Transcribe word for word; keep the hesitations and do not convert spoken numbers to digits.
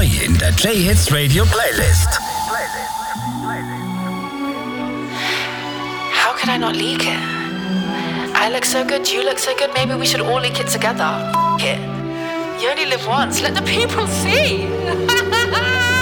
Neu in der J-Hits Radio Playlist. How could I not leak it? I look so good, you look so good, maybe we should all leak it together. F it. You only live once, let the people see.